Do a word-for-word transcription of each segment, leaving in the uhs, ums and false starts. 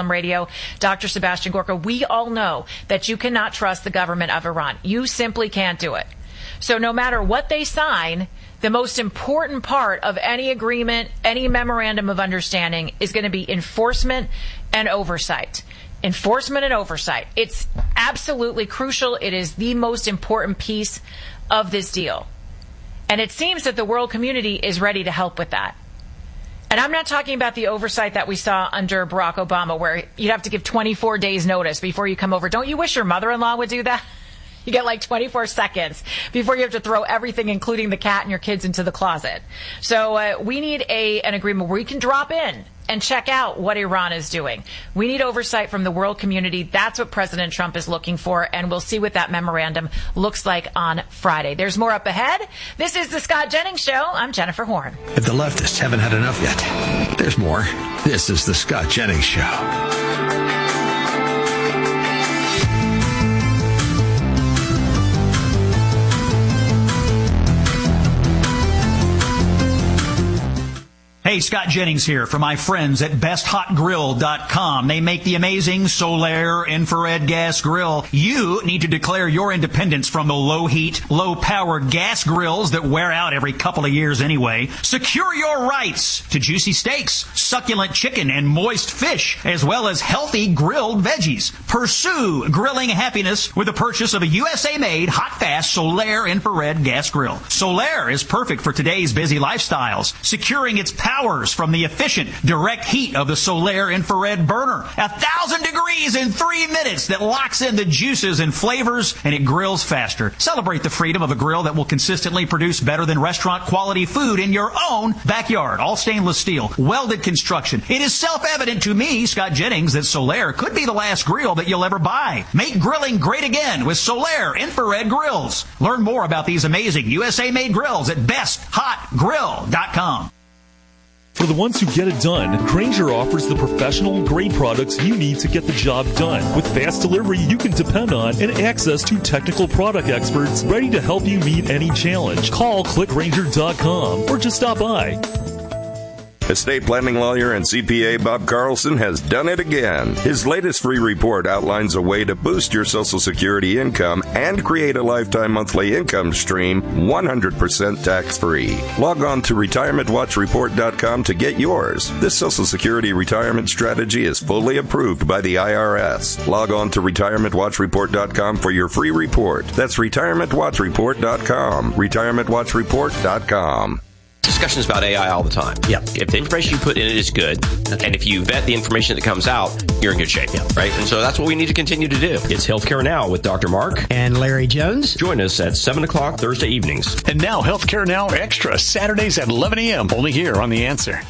Islam Radio, Doctor Sebastian Gorka, we all know that you cannot trust the government of Iran. You simply can't do it. So no matter what they sign, the most important part of any agreement, any memorandum of understanding is going to be enforcement and oversight. Enforcement and oversight. It's absolutely crucial. It is the most important piece of this deal. And it seems that the world community is ready to help with that. And I'm not talking about the oversight that we saw under Barack Obama, where you'd have to give twenty-four days notice before you come over. Don't you wish your mother-in-law would do that? You get like twenty-four seconds before you have to throw everything, including the cat and your kids, into the closet. So uh, we need a an agreement where we can drop in and check out what Iran is doing. We need oversight from the world community. That's what President Trump is looking for, and we'll see what that memorandum looks like on Friday. There's more up ahead. This is the Scott Jennings Show. I'm Jennifer Horn. If the leftists haven't had enough yet, there's more. This is the Scott Jennings Show. Hey, Scott Jennings here for my friends at best hot grill dot com. They make the amazing Solaire infrared gas grill. You need to declare your independence from the low heat, low power gas grills that wear out every couple of years anyway. Secure your rights to juicy steaks, succulent chicken, and moist fish, as well as healthy grilled veggies. Pursue grilling happiness with the purchase of a U S A-made, hot-fast Solaire infrared gas grill. Solaire is perfect for today's busy lifestyles, securing its power from the efficient direct heat of the Solaire infrared burner. A thousand degrees in three minutes that locks in the juices and flavors, and it grills faster. Celebrate the freedom of a grill that will consistently produce better than restaurant quality food in your own backyard. All stainless steel, welded construction. It is self-evident to me, Scott Jennings, that Solaire could be the last grill that you'll ever buy. Make grilling great again with Solaire infrared grills. Learn more about these amazing U S A-made grills at best hot grill dot com. For the ones who get it done, Grainger offers the professional-grade products you need to get the job done. With fast delivery you can depend on and access to technical product experts ready to help you meet any challenge. Call click grainger dot com or just stop by. Estate planning lawyer and C P A Bob Carlson has done it again. His latest free report outlines a way to boost your Social Security income and create a lifetime monthly income stream one hundred percent tax-free. Log on to retirement watch report dot com to get yours. This Social Security retirement strategy is fully approved by the I R S. Log on to retirement watch report dot com for your free report. That's retirement watch report dot com. retirement watch report dot com. Discussions about A I all the time. Yeah. If the information you put in it is good, and if you vet the information that comes out, you're in good shape. Yeah. Right? And so that's what we need to continue to do. It's Healthcare Now with Doctor Mark and Larry Jones. Join us at seven o'clock Thursday evenings. And now Healthcare Now Extra, Saturdays at eleven a.m. only here on The Answer.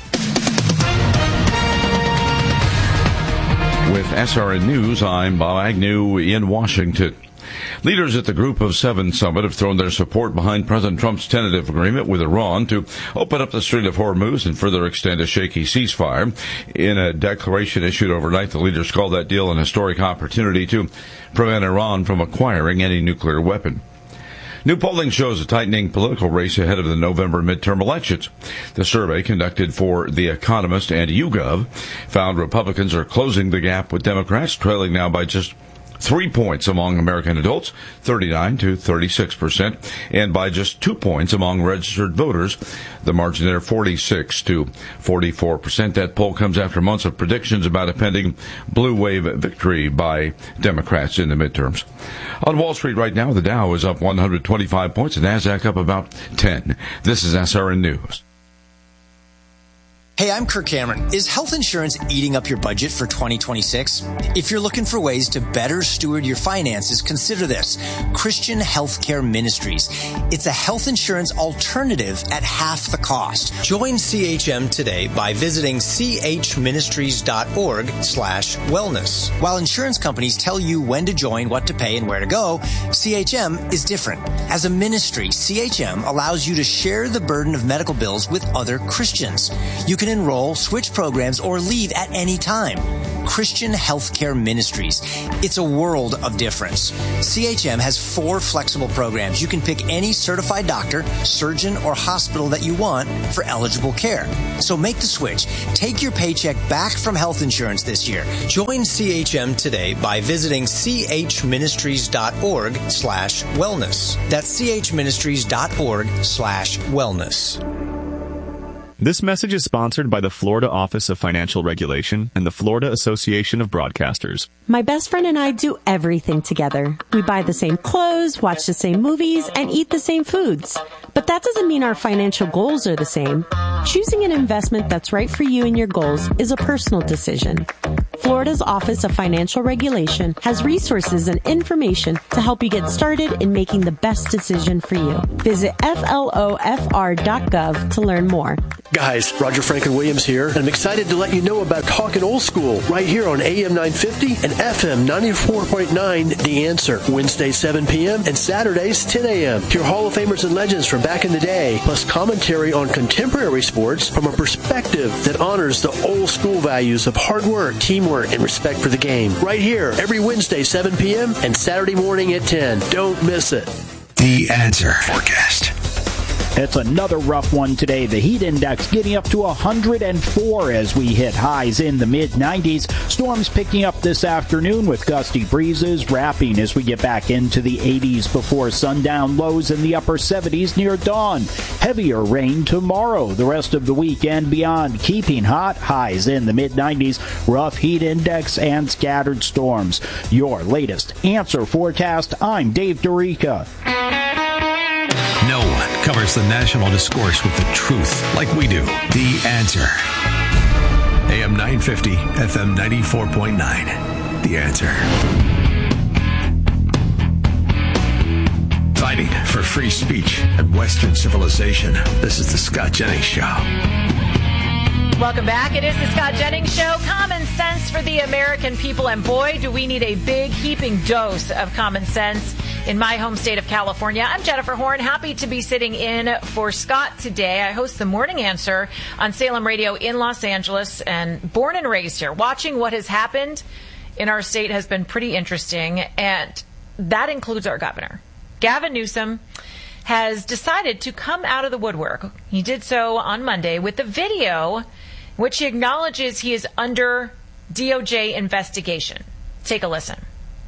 With S R N News, I'm Bob Agnew in Washington. Leaders at the Group of Seven summit have thrown their support behind President Trump's tentative agreement with Iran to open up the Strait of Hormuz and further extend a shaky ceasefire. In a declaration issued overnight, the leaders called that deal an historic opportunity to prevent Iran from acquiring any nuclear weapon. New polling shows a tightening political race ahead of the November midterm elections. The survey conducted for The Economist and YouGov found Republicans are closing the gap with Democrats, trailing now by just three points among American adults, thirty-nine to thirty-six percent, and by just two points among registered voters, the margin there forty-six to forty-four percent. That poll comes after months of predictions about a pending blue wave victory by Democrats in the midterms. On Wall Street right now, the Dow is up one hundred twenty-five points, and NASDAQ up about ten. This is S R N News. Hey, I'm Kirk Cameron. Is health insurance eating up your budget for twenty twenty-six? If you're looking for ways to better steward your finances, consider this. Christian Healthcare Ministries. It's a health insurance alternative at half the cost. Join C H M today by visiting c h ministries dot org slash wellness. While insurance companies tell you when to join, what to pay, and where to go, C H M is different. As a ministry, C H M allows you to share the burden of medical bills with other Christians. You can enroll, switch programs, or leave at any time. Christian Healthcare Ministries. It's a world of difference. C H M has four flexible programs. You can pick any certified doctor, surgeon, or hospital that you want for eligible care. So make the switch. Take your paycheck back from health insurance this year. Join C H M today by visiting chministries.org slash wellness. That's chministries.org slash wellness. This message is sponsored by the Florida Office of Financial Regulation and the Florida Association of Broadcasters. My best friend and I do everything together. We buy the same clothes, watch the same movies, and eat the same foods. But that doesn't mean our financial goals are the same. Choosing an investment that's right for you and your goals is a personal decision. Florida's Office of Financial Regulation has resources and information to help you get started in making the best decision for you. Visit F L O F R dot gov to learn more. Guys, Roger Franklin Williams here, and I'm excited to let you know about Talkin' Old School right here on A M nine fifty and F M ninety-four point nine The Answer. Wednesdays seven p.m. and Saturdays ten a.m. Hear Hall of Famers and legends from back in the day, plus commentary on contemporary sports from a perspective that honors the old school values of hard work, teamwork, and respect for the game. Right here, every Wednesday seven p.m. and Saturday morning at ten. Don't miss it. The Answer Forecast. It's another rough one today. The heat index getting up to one hundred four as we hit highs in the mid nineties. Storms picking up this afternoon with gusty breezes wrapping as we get back into the eighties before sundown. Lows in the upper seventies near dawn. Heavier rain tomorrow. The rest of the week and beyond keeping hot. Highs in the mid nineties. Rough heat index and scattered storms. Your latest Answer Forecast. I'm Dave Dorica. No one covers the national discourse with the truth like we do. The Answer. A M nine fifty, F M ninety-four point nine. The Answer. Fighting for free speech and Western civilization. This is the Scott Jennings Show. Welcome back. It is the Scott Jennings Show. Common sense for the American people. And boy, do we need a big heaping dose of common sense in my home state of California. I'm Jennifer Horn, happy to be sitting in for Scott today. I host the Morning Answer on Salem Radio in Los Angeles and born and raised here. Watching what has happened in our state has been pretty interesting, and that includes our governor. Gavin Newsom has decided to come out of the woodwork. He did so on Monday with a video in which he acknowledges he is under D O J investigation. Take a listen.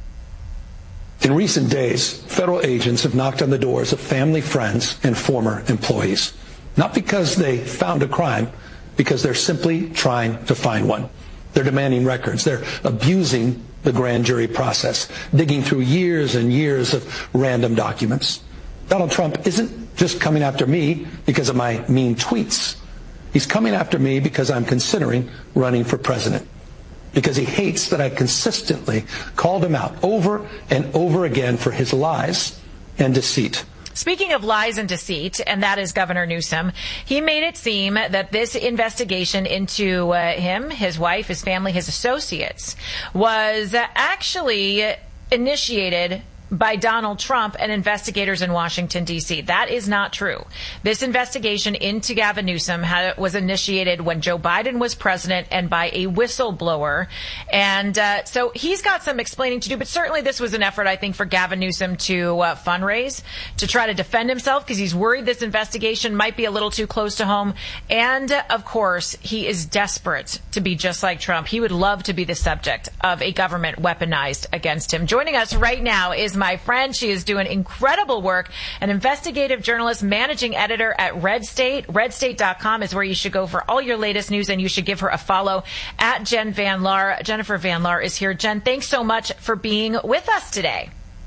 In recent days, federal agents have knocked on the doors of family, friends, and former employees. Not because they found a crime, because they're simply trying to find one. They're demanding records. They're abusing the grand jury process, digging through years and years of random documents. Donald Trump isn't just coming after me because of my mean tweets. He's coming after me because I'm considering running for president. Because he hates that I consistently called him out over and over again for his lies and deceit. Speaking of lies and deceit, and that is Governor Newsom, he made it seem that this investigation into uh, him, his wife, his family, his associates was uh, actually initiated by Donald Trump and investigators in Washington, D C. That is not true. This investigation into Gavin Newsom had, was initiated when Joe Biden was president and by a whistleblower. And uh, so he's got some explaining to do, but certainly this was an effort, I think, for Gavin Newsom to uh, fundraise, to try to defend himself because he's worried this investigation might be a little too close to home. And, uh, of course, he is desperate to be just like Trump. He would love to be the subject of a government weaponized against him. Joining us right now is my friend. She is doing incredible work, an investigative journalist, managing editor at Red State. red state dot com is where you should go for all your latest news, and you should give her a follow at Jen Van Laar. Jennifer Van Laar is here. Jen, thanks so much for being with us today.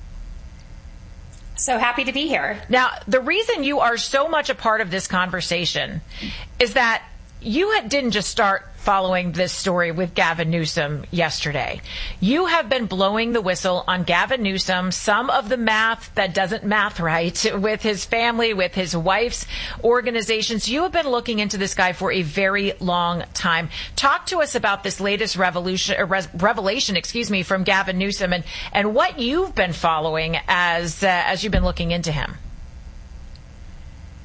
So happy to be here. Now, the reason you are so much a part of this conversation is that you didn't just start following this story with Gavin Newsom yesterday. You have been blowing the whistle on Gavin Newsom, some of the math that doesn't math right with his family, with his wife's organizations. You have been looking into this guy for a very long time. Talk to us about this latest revolution, uh, revelation, excuse me, from Gavin Newsom and, and what you've been following as, uh, as you've been looking into him.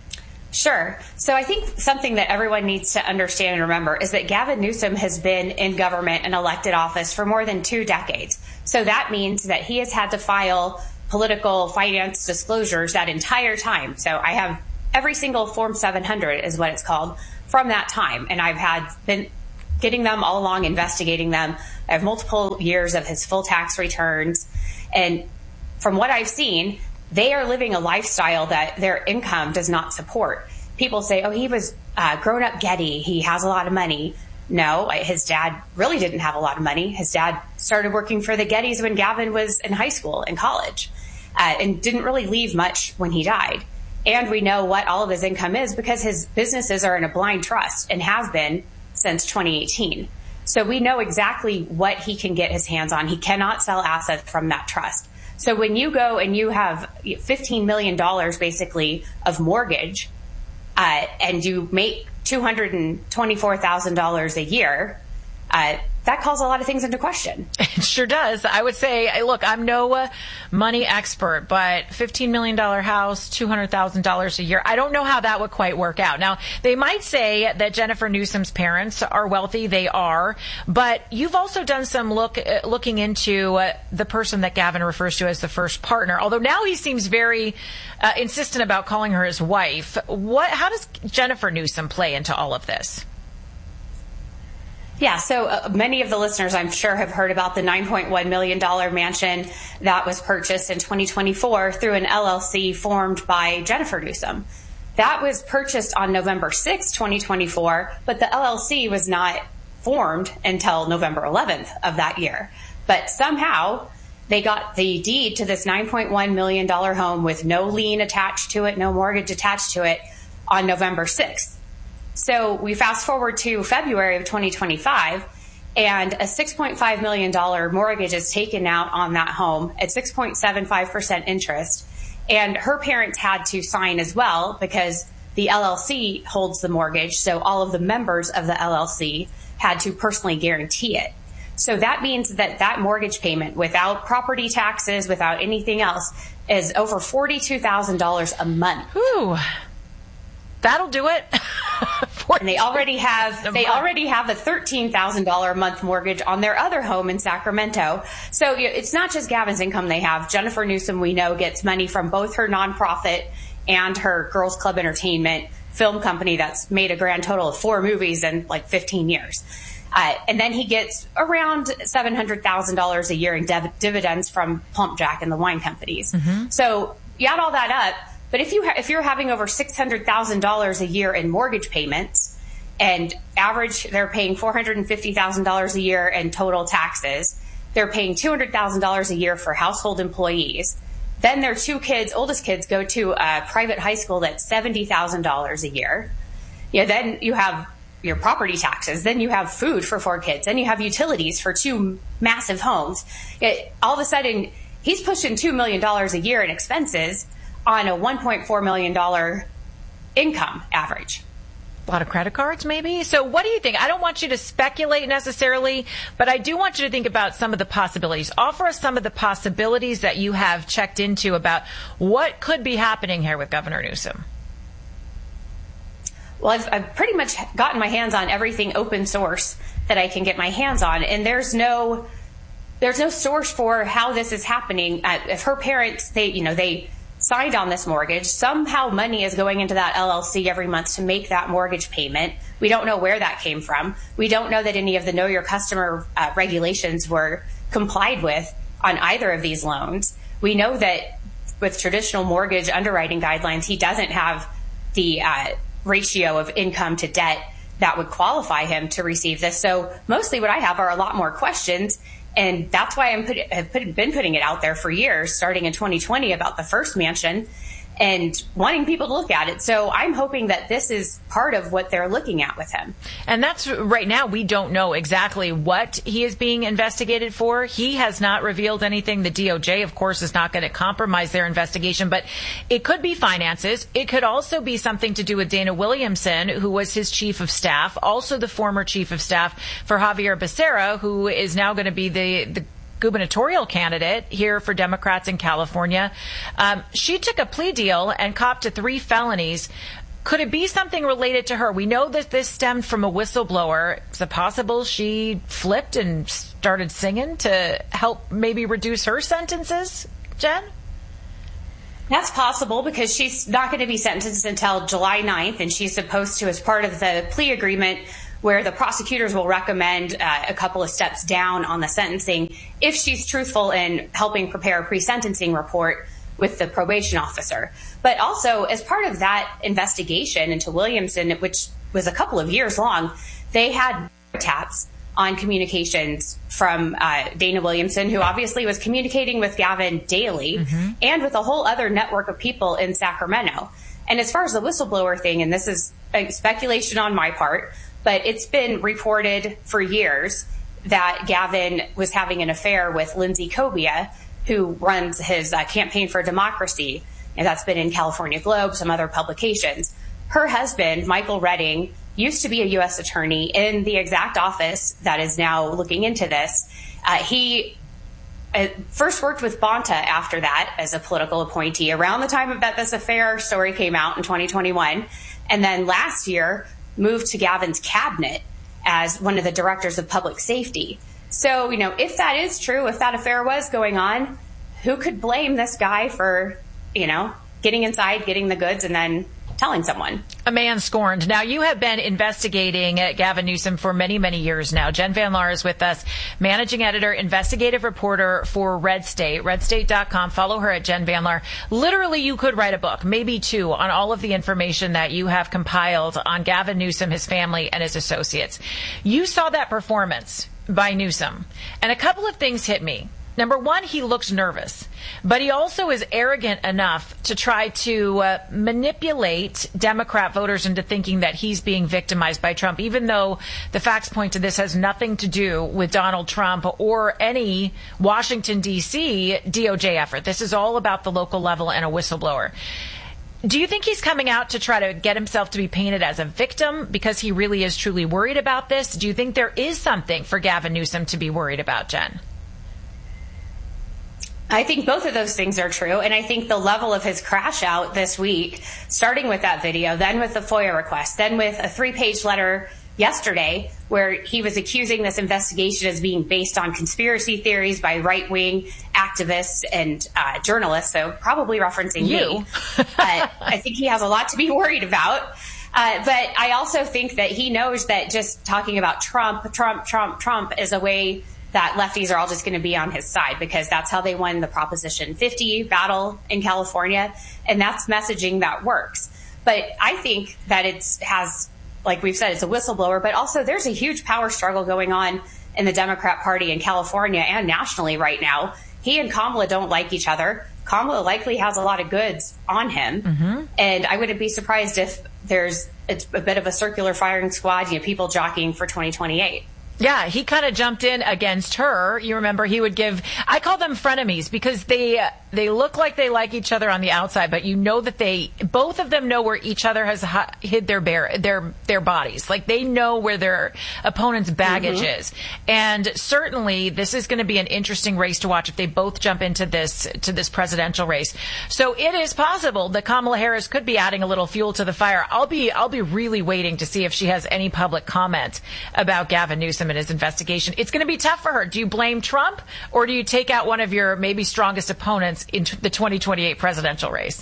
Sure. So I think something that everyone needs to understand and remember is that Gavin Newsom has been in government and elected office for more than two decades. So that means that he has had to file political finance disclosures that entire time. So I have every single Form seven hundred is what it's called from that time. And I've had been getting them all along, investigating them. I have multiple years of his full tax returns. And from what I've seen, they are living a lifestyle that their income does not support. People say, oh, he was uh, grown up Getty. He has a lot of money. No, his dad really didn't have a lot of money. His dad started working for the Gettys when Gavin was in high school and college, uh, and didn't really leave much when he died. And we know what all of his income is because his businesses are in a blind trust and have been since twenty eighteen. So we know exactly what he can get his hands on. He cannot sell assets from that trust. So when you go and you have fifteen million dollars basically of mortgage, uh, and you make two hundred twenty-four thousand dollars a year, uh, that calls a lot of things into question. It sure does. I would say, look, I'm no uh, money expert, but fifteen million dollars house, two hundred thousand dollars a year, I don't know how that would quite work out. Now, they might say that Jennifer Newsom's parents are wealthy. They are. But you've also done some look uh, looking into uh, the person that Gavin refers to as the first partner, although now he seems very uh, insistent about calling her his wife. What? How does Jennifer Newsom play into all of this? Yeah, so uh, many of the listeners, I'm sure, have heard about the nine point one million dollars mansion that was purchased in twenty twenty-four through an L L C formed by Jennifer Newsom. That was purchased on November sixth, twenty twenty-four, but the L L C was not formed until November eleventh of that year. But somehow they got the deed to this nine point one million dollars home with no lien attached to it, no mortgage attached to it on November sixth. So we fast forward to February of twenty twenty-five, and a six point five million dollars mortgage is taken out on that home at six point seven five percent interest. And her parents had to sign as well because the L L C holds the mortgage. So all of the members of the L L C had to personally guarantee it. So that means that that mortgage payment without property taxes, without anything else, is over forty-two thousand dollars a month. Ooh. That'll do it. And they already have they already have a thirteen thousand dollars a month mortgage on their other home in Sacramento. So it's not just Gavin's income they have. Jennifer Newsom, we know, gets money from both her nonprofit and her Girls Club Entertainment film company that's made a grand total of four movies in like fifteen years. Uh, and then he gets around seven hundred thousand dollars a year in div- dividends from Plump Jack and the wine companies. Mm-hmm. So you add all that up. But if you ha- if you're having over six hundred thousand dollars a year in mortgage payments, and average they're paying four hundred fifty thousand dollars a year in total taxes, they're paying two hundred thousand dollars a year for household employees. Then their two kids, oldest kids, go to a private high school that's seventy thousand dollars a year. Yeah, then you have your property taxes. Then you have food for four kids. Then you have utilities for two massive homes. It, all of a sudden, he's pushing two million dollars a year in expenses on a one point four million dollars income average. A lot of credit cards, maybe? So what do you think? I don't want you to speculate necessarily, but I do want you to think about some of the possibilities. Offer us some of the possibilities that you have checked into about what could be happening here with Governor Newsom. Well, I've, I've pretty much gotten my hands on everything open source that I can get my hands on, and there's no there's no source for how this is happening. Uh, if her parents, they you know they signed on this mortgage, somehow money is going into that L L C every month to make that mortgage payment. We don't know where that came from. We don't know that any of the Know Your Customer uh, regulations were complied with on either of these loans. We know that with traditional mortgage underwriting guidelines, he doesn't have the uh, ratio of income to debt that would qualify him to receive this. So mostly what I have are a lot more questions. And that's why I'm put, have put, been putting it out there for years, starting in twenty twenty about the first mansion and wanting people to look at it. So I'm hoping that this is part of what they're looking at with him. And that's right now, we don't know exactly what he is being investigated for. He has not revealed anything. The D O J, of course, is not going to compromise their investigation, but it could be finances. It could also be something to do with Dana Williamson, who was his chief of staff, also the former chief of staff for Javier Becerra, who is now going to be the, the gubernatorial candidate here for Democrats in California. Um, she took a plea deal and copped to three felonies. Could it be something related to her? We know that this stemmed from a whistleblower. Is it possible she flipped and started singing to help maybe reduce her sentences, Jen? That's possible because she's not going to be sentenced until July ninth, and she's supposed to, as part of the plea agreement, where the prosecutors will recommend uh, a couple of steps down on the sentencing if she's truthful in helping prepare a pre-sentencing report with the probation officer. But also, as part of that investigation into Williamson, which was a couple of years long, they had taps on communications from uh, Dana Williamson, who obviously was communicating with Gavin daily, mm-hmm. and with a whole other network of people in Sacramento. And as far as the whistleblower thing, and this is a speculation on my part, but it's been reported for years that Gavin was having an affair with Lindsay Cobia, who runs his uh, Campaign for Democracy, and that's been in California Globe, some other publications. Her husband, Michael Redding, used to be a U S attorney in the exact office that is now looking into this. Uh, he uh, first worked with Bonta after that as a political appointee around the time that this affair story came out in twenty twenty-one. And then last year moved to Gavin's cabinet as one of the directors of public safety. So, you know, if that is true, if that affair was going on, who could blame this guy for, you know, getting inside, getting the goods, and then telling someone? A man scorned. Now, you have been investigating Gavin Newsom for many, many years now. Jen Van Laar is with us, managing editor, investigative reporter for Red State, red state dot com. Follow her at Jen Van Laar. Literally, you could write a book, maybe two, on all of the information that you have compiled on Gavin Newsom, his family, and his associates. You saw that performance by Newsom, and a couple of things hit me. Number one, he looks nervous, but he also is arrogant enough to try to uh, manipulate Democrat voters into thinking that he's being victimized by Trump, even though the facts point to this has nothing to do with Donald Trump or any Washington, D C D O J effort. This is all about the local level and a whistleblower. Do you think he's coming out to try to get himself to be painted as a victim because he really is truly worried about this? Do you think there is something for Gavin Newsom to be worried about, Jen? I think both of those things are true. And I think the level of his crash out this week, starting with that video, then with the FOIA request, then with a three-page letter yesterday where he was accusing this investigation as being based on conspiracy theories by right-wing activists and uh, journalists, so probably referencing you. me. uh, I think he has a lot to be worried about. Uh, but I also think that he knows that just talking about Trump, Trump, Trump, Trump is a way that lefties are all just going to be on his side, because that's how they won the Proposition fifty battle in California, and that's messaging that works. But I think that it has, like we've said, it's a whistleblower, but also there's a huge power struggle going on in the Democrat Party in California and nationally right now. He and Kamala don't like each other. Kamala likely has a lot of goods on him, mm-hmm. and I wouldn't be surprised if there's it's a bit of a circular firing squad, you know, people jockeying for twenty twenty-eight. Yeah, he kind of jumped in against her. You remember he would give, I call them frenemies because they they look like they like each other on the outside, but you know that they, both of them know where each other has hid their bear, their their bodies. Like they know where their opponent's baggage mm-hmm. is. And certainly this is going to be an interesting race to watch if they both jump into this to this presidential race. So it is possible that Kamala Harris could be adding a little fuel to the fire. I'll be I'll be really waiting to see if she has any public comment about Gavin Newsom and his investigation. It's going to be tough for her. Do you blame Trump, or do you take out one of your maybe strongest opponents in the twenty twenty-eight presidential race?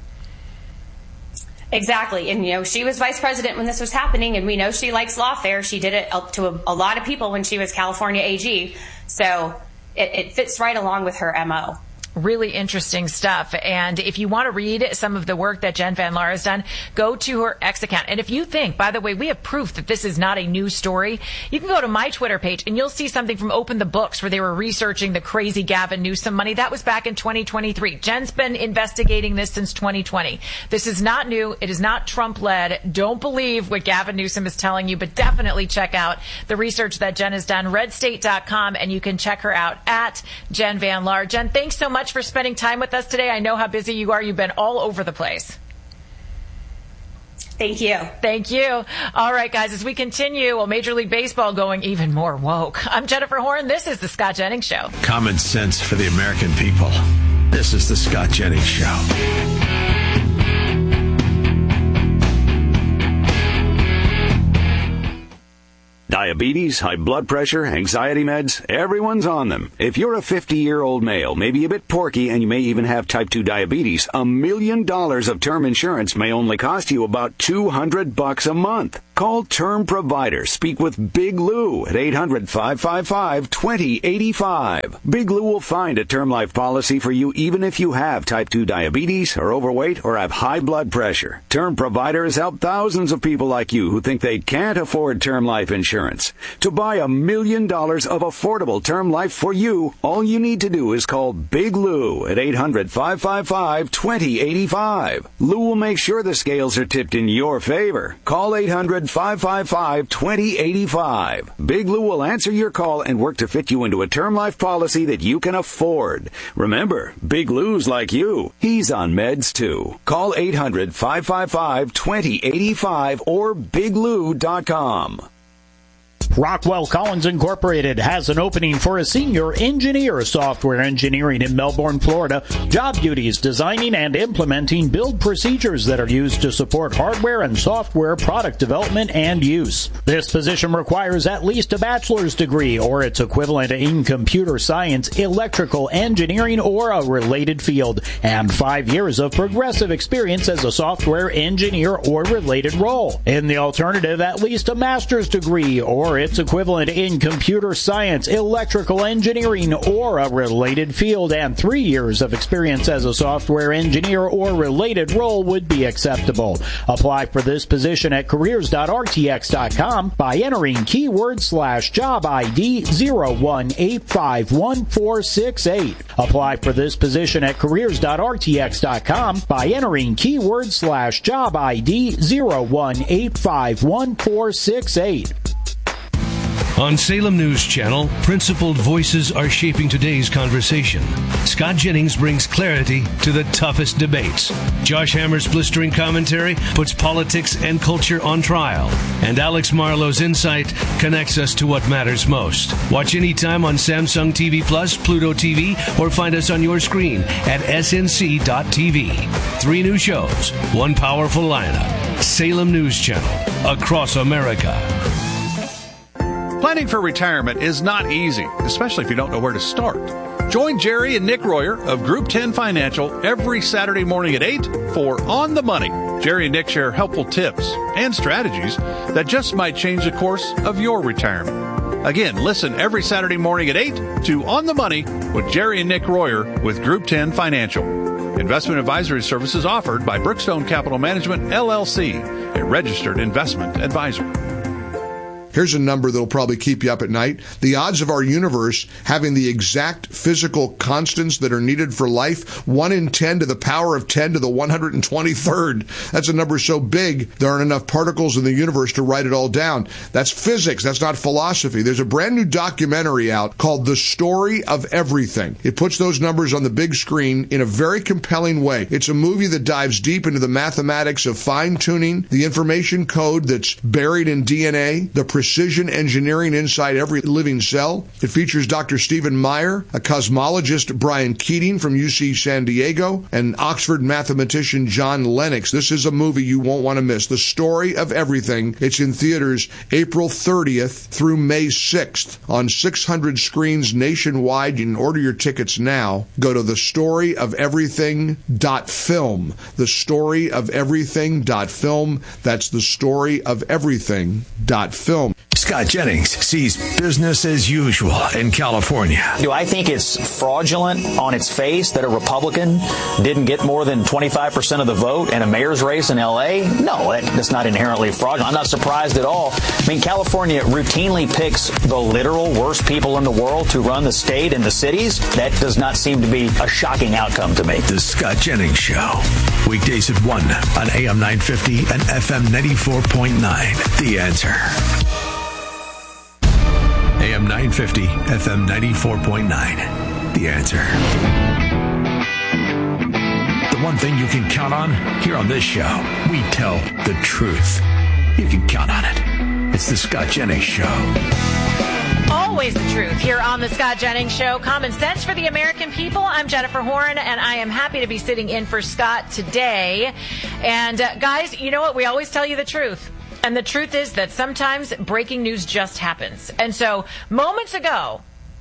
Exactly. And, you know, she was vice president when this was happening, and we know she likes lawfare. She did it to a, a lot of people when she was California A G. So it, it fits right along with her M O. Really interesting stuff. And if you want to read some of the work that Jen Van Laar has done, go to her X account. And if you think, by the way, we have proof that this is not a news story, you can go to my Twitter page and you'll see something from Open the Books where they were researching the crazy Gavin Newsom money. That was back in twenty twenty-three. Jen's been investigating this since twenty twenty. This is not new. It is not Trump-led. Don't believe what Gavin Newsom is telling you, but definitely check out the research that Jen has done, red state dot com, and you can check her out at Jen Van Laar. Jen, thanks so much for spending time with us today. I know how busy you are. You've been all over the place. Thank you. Thank you. All right, guys, as we continue, well, Major League Baseball going even more woke. I'm Jennifer Horn. This is The Scott Jennings Show. Common sense for the American people. This is The Scott Jennings Show. Diabetes, high blood pressure, anxiety meds, everyone's on them. If you're a fifty-year-old male, maybe a bit porky, and you may even have type two diabetes, a million dollars of term insurance may only cost you about two hundred bucks a month. Call Term Provider. Speak with Big Lou at eight hundred, five five five, two zero eight five. Big Lou will find a term life policy for you even if you have type two diabetes, are overweight, or have high blood pressure. Term Provider has helped thousands of people like you who think they can't afford term life insurance. To buy a million dollars of affordable term life for you, all you need to do is call Big Lou at eight hundred, five five five, two zero eight five. Lou will make sure the scales are tipped in your favor. Call eight hundred, five five five, two zero eight five. Big Lou will answer your call and work to fit you into a term life policy that you can afford. Remember, Big Lou's like you. He's on meds too. Call eight hundred, five five five, two zero eight five or big lou dot com. Rockwell Collins Incorporated has an opening for a senior engineer, software engineering in Melbourne, Florida. Job duties: designing and implementing build procedures that are used to support hardware and software product development and use. This position requires at least a bachelor's degree or its equivalent in computer science, electrical engineering, or a related field, and five years of progressive experience as a software engineer or related role. In the alternative, at least a master's degree or its equivalent in computer science, electrical engineering, or a related field, and three years of experience as a software engineer or related role would be acceptable. Apply for this position at careers dot r t x dot com by entering keyword slash job I D zero one eight five one four six eight. Apply for this position at careers dot r t x dot com by entering keyword slash job I D zero one eight five one four six eight. On Salem News Channel, principled voices are shaping today's conversation. Scott Jennings brings clarity to the toughest debates. Josh Hammer's blistering commentary puts politics and culture on trial. And Alex Marlowe's insight connects us to what matters most. Watch anytime on Samsung T V Plus, Pluto T V, or find us on your screen at S N C dot T V. Three new shows, one powerful lineup. Salem News Channel, across America. Planning for retirement is not easy, especially if you don't know where to start. Join Jerry and Nick Royer of Group ten Financial every Saturday morning at eight for On the Money. Jerry and Nick share helpful tips and strategies that just might change the course of your retirement. Again, listen every Saturday morning at eight to On the Money with Jerry and Nick Royer with Group ten Financial. Investment advisory services offered by Brookstone Capital Management, L L C, a registered investment advisor. Here's a number that'll probably keep you up at night. The odds of our universe having the exact physical constants that are needed for life, one in ten to the power of ten to the one hundred twenty-third. That's a number so big, there aren't enough particles in the universe to write it all down. That's physics. That's not philosophy. There's a brand new documentary out called The Story of Everything. It puts those numbers on the big screen in a very compelling way. It's a movie that dives deep into the mathematics of fine-tuning, the information code that's buried in D N A, the precision engineering inside every living cell. It features Doctor Stephen Meyer, a cosmologist Brian Keating from U C San Diego, and Oxford mathematician John Lennox. This is a movie you won't want to miss. The Story of Everything. It's in theaters April thirtieth through May sixth on six hundred screens nationwide. You can order your tickets now. Go to the story of everything dot film. the story of everything dot film. That's the story of everything dot film. Scott Jennings sees business as usual in California. Do I think it's fraudulent on its face that a Republican didn't get more than twenty-five percent of the vote in a mayor's race in L A? No, that's not inherently fraudulent. I'm not surprised at all. I mean, California routinely picks the literal worst people in the world to run the state and the cities. That does not seem to be a shocking outcome to me. The Scott Jennings Show. Weekdays at one on A M nine fifty and F M ninety-four point nine. The Answer. A M nine fifty, F M ninety-four point nine. The Answer. The one thing you can count on here on this show, we tell the truth. You can count on it. It's the Scott Jennings Show. Always the truth here on the Scott Jennings Show. Common sense for the American people. I'm Jennifer Horn, and I am happy to be sitting in for Scott today. And uh, guys, you know what? We always tell you the truth. And the truth is that sometimes breaking news just happens. And so moments ago,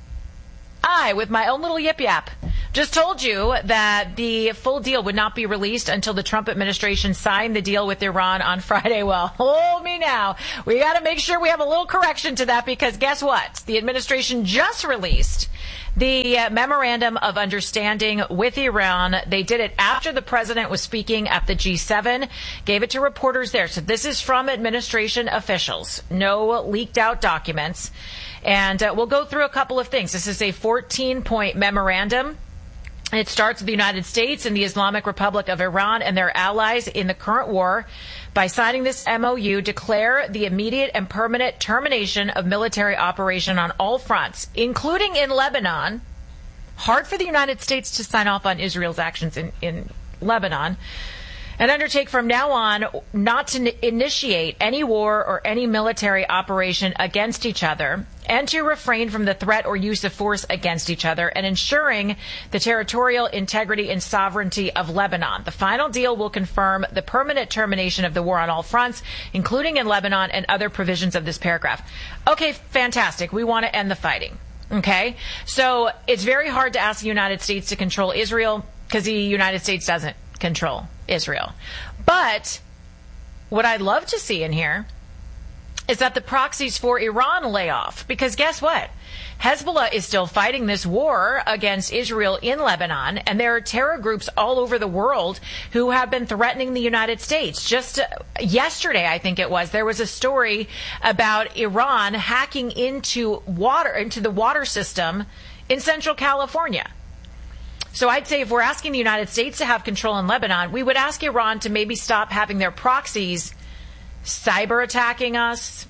I, with my own little yip yap, just told you that the full deal would not be released until the Trump administration signed the deal with Iran on Friday. Well, hold me now. We got to make sure we have a little correction to that, because guess what? The administration just released the uh, memorandum of understanding with Iran. They did it after the president was speaking at the G seven, gave it to reporters there. So this is from administration officials, no leaked out documents. And uh, we'll go through a couple of things. This is a fourteen point memorandum. It starts with the United States and the Islamic Republic of Iran and their allies in the current war. By signing this M O U, declare the immediate and permanent termination of military operation on all fronts, including in Lebanon. Hard for the United States to sign off on Israel's actions in, in Lebanon. And undertake from now on not to n- initiate any war or any military operation against each other, and to refrain from the threat or use of force against each other, and ensuring the territorial integrity and sovereignty of Lebanon. The final deal will confirm the permanent termination of the war on all fronts, including in Lebanon, and other provisions of this paragraph. Okay, fantastic. We want to end the fighting. Okay? So it's very hard to ask the United States to control Israel, because the United States doesn't control Israel. But what I'd love to see in here is that the proxies for Iran lay off, because guess what? Hezbollah is still fighting this war against Israel in Lebanon, and there are terror groups all over the world who have been threatening the United States. Just uh, yesterday, I think it was, there was a story about Iran hacking into water, into the water system in Central California. So I'd say if we're asking the United States to have control in Lebanon, we would ask Iran to maybe stop having their proxies cyber attacking us,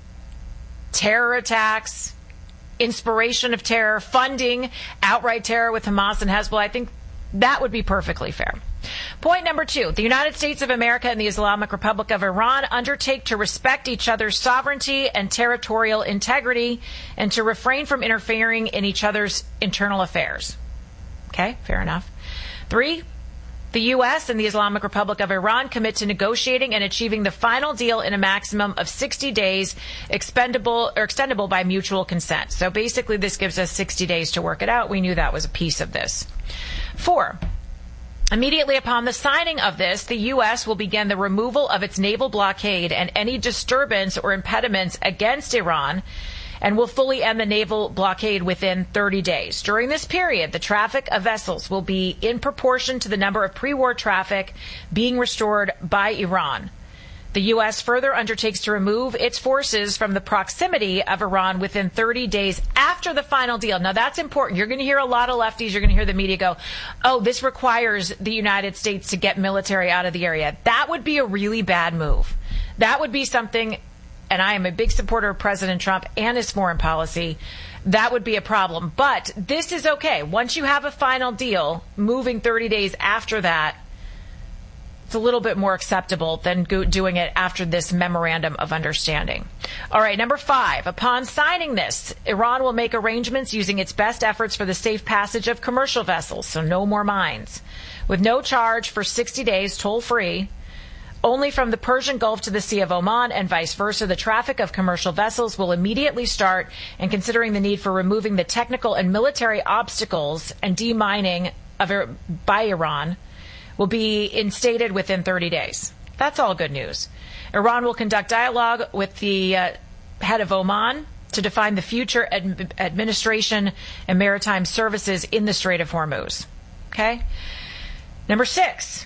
terror attacks, inspiration of terror, funding outright terror with Hamas and Hezbollah. I think that would be perfectly fair. Point number two, the United States of America and the Islamic Republic of Iran undertake to respect each other's sovereignty and territorial integrity, and to refrain from interfering in each other's internal affairs. Okay, fair enough. Three, the U S and the Islamic Republic of Iran commit to negotiating and achieving the final deal in a maximum of sixty days, expendable or extendable by mutual consent. So basically, this gives us sixty days to work it out. We knew that was a piece of this. Four, immediately upon the signing of this, the U S will begin the removal of its naval blockade and any disturbance or impediments against Iran, and will fully end the naval blockade within thirty days. During this period, the traffic of vessels will be in proportion to the number of pre-war traffic being restored by Iran. The U S further undertakes to remove its forces from the proximity of Iran within thirty days after the final deal. Now, that's important. You're going to hear a lot of lefties, you're going to hear the media go, oh, this requires the United States to get military out of the area. That would be a really bad move. That would be something... And I am a big supporter of President Trump and his foreign policy. That would be a problem. But this is okay. Once you have a final deal, moving thirty days after that, it's a little bit more acceptable than go- doing it after this memorandum of understanding. All right, number five. Upon signing this, Iran will make arrangements using its best efforts for the safe passage of commercial vessels, so no more mines, with no charge for sixty days, toll-free. Only from the Persian Gulf to the Sea of Oman and vice versa, the traffic of commercial vessels will immediately start, and considering the need for removing the technical and military obstacles and demining of, by Iran, will be instated within thirty days. That's all good news. Iran will conduct dialogue with the uh, head of Oman to define the future ad- administration and maritime services in the Strait of Hormuz. Okay? Number six.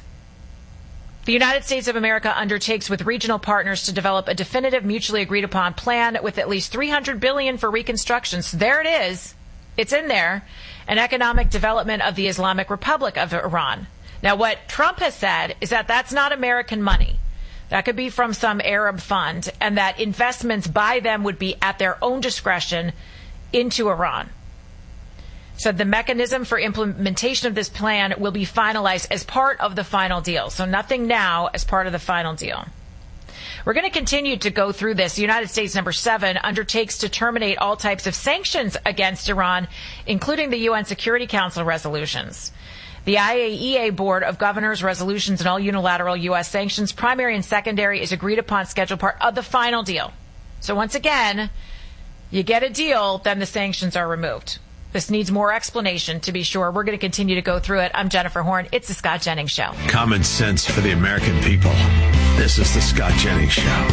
The United States of America undertakes with regional partners to develop a definitive, mutually agreed upon plan with at least three hundred billion dollars for reconstruction. So there it is. It's in there. An economic development of the Islamic Republic of Iran. Now, what Trump has said is that that's not American money. That could be from some Arab fund, and that investments by them would be at their own discretion into Iran. So the mechanism for implementation of this plan will be finalized as part of the final deal. So nothing now as part of the final deal. We're going to continue to go through this. The United States, number seven, undertakes to terminate all types of sanctions against Iran, including the U N Security Council resolutions. The I A E A Board of Governors resolutions and all unilateral U S sanctions, primary and secondary, is agreed upon scheduled part of the final deal. So once again, you get a deal, then the sanctions are removed. This needs more explanation, to be sure. We're going to continue to go through it. I'm Jennifer Horn. It's the Scott Jennings Show. Common sense for the American people. This is the Scott Jennings Show.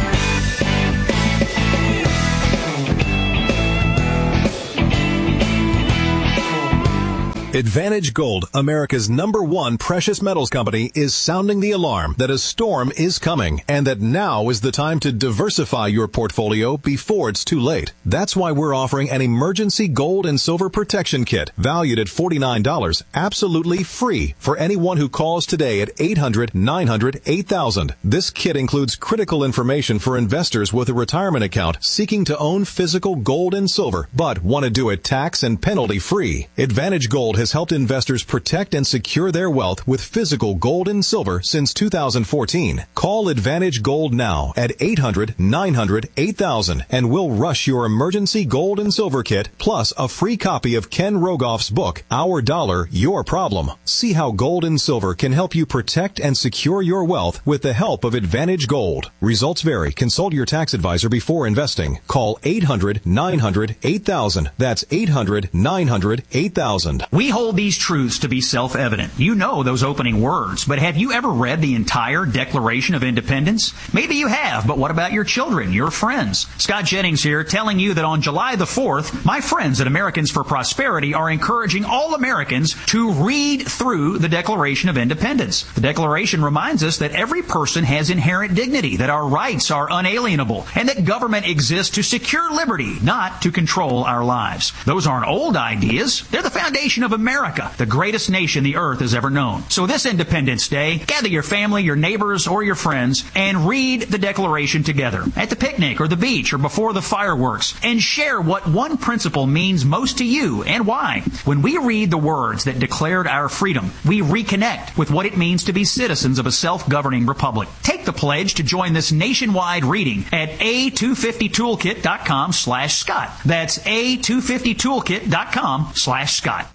Advantage Gold, America's number one precious metals company, is sounding the alarm that a storm is coming and that now is the time to diversify your portfolio before it's too late. That's why we're offering an emergency gold and silver protection kit valued at forty-nine dollars, absolutely free for anyone who calls today at eight hundred, nine hundred, eight thousand. This kit includes critical information for investors with a retirement account seeking to own physical gold and silver, but want to do it tax and penalty free. Advantage Gold has has helped investors protect and secure their wealth with physical gold and silver since two thousand fourteen. Call Advantage Gold now at eight hundred, nine hundred, eight thousand and we'll rush your emergency gold and silver kit plus a free copy of Ken Rogoff's book, Our Dollar, Your Problem. See how gold and silver can help you protect and secure your wealth with the help of Advantage Gold. Results vary. Consult your tax advisor before investing. Call eight hundred, nine hundred, eight thousand. That's eight hundred, nine hundred, eight thousand. We hold these truths to be self-evident. You know those opening words, but have you ever read the entire Declaration of Independence? Maybe you have, but what about your children, your friends? Scott Jennings here, telling you that on July the fourth, my friends at Americans for Prosperity are encouraging all Americans to read through the Declaration of Independence. The Declaration reminds us that every person has inherent dignity, that our rights are unalienable, and that government exists to secure liberty, not to control our lives. Those aren't old ideas. They're the foundation of America, the greatest nation the earth has ever known. So this Independence Day, gather your family, your neighbors, or your friends and read the Declaration together at the picnic or the beach or before the fireworks and share what one principle means most to you and why. When we read the words that declared our freedom, we reconnect with what it means to be citizens of a self-governing republic. Take the pledge to join this nationwide reading at a two fifty toolkit dot com slash Scott. That's a two fifty toolkit dot com slash Scott.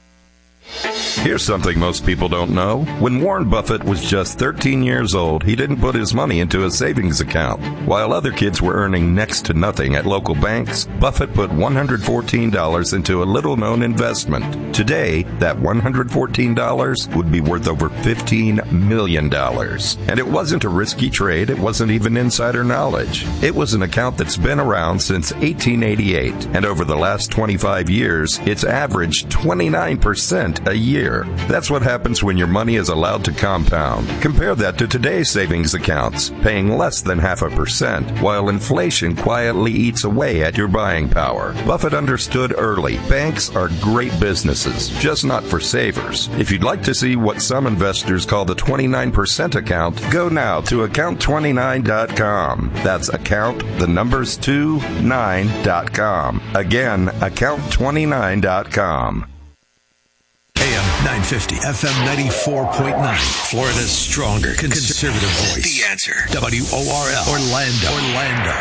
Here's something most people don't know. When Warren Buffett was just thirteen years old, he didn't put his money into a savings account. While other kids were earning next to nothing at local banks, Buffett put one hundred fourteen dollars into a little-known investment. Today, that one hundred fourteen dollars would be worth over fifteen million dollars. And it wasn't a risky trade. It wasn't even insider knowledge. It was an account that's been around since eighteen eighty-eight. And over the last twenty-five years, it's averaged twenty-nine percent a year. That's what happens when your money is allowed to compound. Compare that to today's savings accounts, paying less than half a percent, while inflation quietly eats away at your buying power. Buffett understood early, banks are great businesses, just not for savers. If you'd like to see what some investors call the twenty-nine percent account, go now to account twenty-nine dot com. That's account, the numbers two, nine dot com. Again, account twenty-nine dot com. A M nine fifty, F M ninety-four point nine, Florida's stronger conservative voice. The Answer. W O R L. Orlando. Orlando.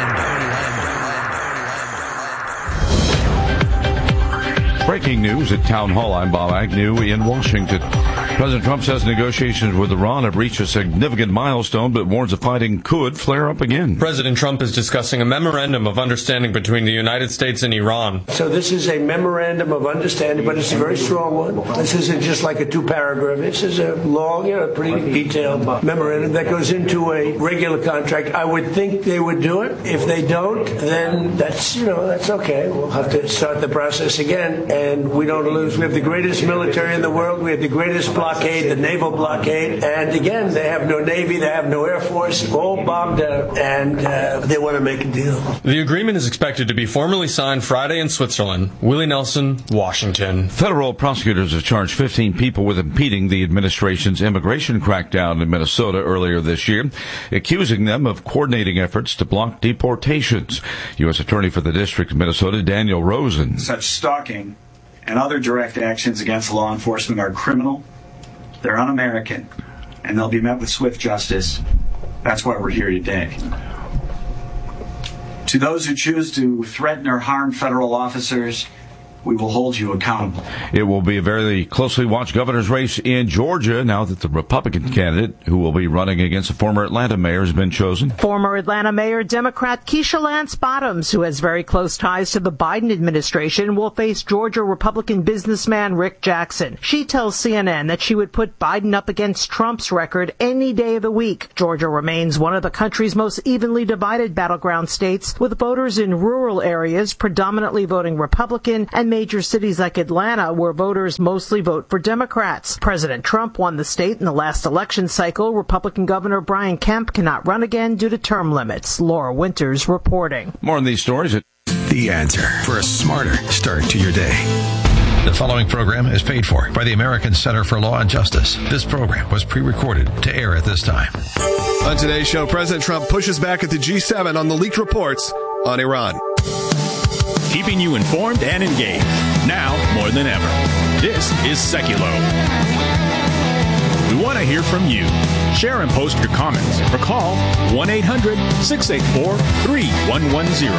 Orlando. Orlando. Breaking news at Town Hall. I'm Bob Agnew in Washington. President Trump says negotiations with Iran have reached a significant milestone, but warns the fighting could flare up again. President Trump is discussing a memorandum of understanding between the United States and Iran. So this is a memorandum of understanding, but it's a very strong one. This isn't just like a two-paragraph. This is a long, you know, pretty detailed memorandum that goes into a regular contract. I would think they would do it. If they don't, then that's, you know, that's okay. We'll have to start the process again, and we don't lose. We have the greatest military in the world. We have the greatest blockade, the naval blockade, and again, they have no Navy, they have no Air Force, all bombed out, and uh, they want to make a deal. The agreement is expected to be formally signed Friday in Switzerland. Willie Nelson, Washington. Federal prosecutors have charged fifteen people with impeding the administration's immigration crackdown in Minnesota earlier this year, accusing them of coordinating efforts to block deportations. U S Attorney for the District of Minnesota, Daniel Rosen. Such stalking and other direct actions against law enforcement are criminal. They're un-American, and they'll be met with swift justice. That's why we're here today. To those who choose to threaten or harm federal officers, we will hold you accountable. It will be a very closely watched governor's race in Georgia now that the Republican candidate who will be running against the former Atlanta mayor has been chosen. Former Atlanta Mayor Democrat Keisha Lance Bottoms, who has very close ties to the Biden administration, will face Georgia Republican businessman Rick Jackson. She tells C N N that she would put Biden up against Trump's record any day of the week. Georgia remains one of the country's most evenly divided battleground states, with voters in rural areas predominantly voting Republican and major cities like Atlanta, where voters mostly vote for Democrats. President Trump won the state in the last election cycle. Republican Governor Brian Kemp cannot run again due to term limits. Laura Winters reporting. More on these stories at The Answer for a smarter start to your day. The following program is paid for by the American Center for Law and Justice. This program was pre-recorded to air at this time. On today's show, President Trump pushes back at the G seven on the leaked reports on Iran. Keeping you informed and engaged, now more than ever. This is Seculo. We want to hear from you. Share and post your comments or call one eight hundred six eight four three one one zero.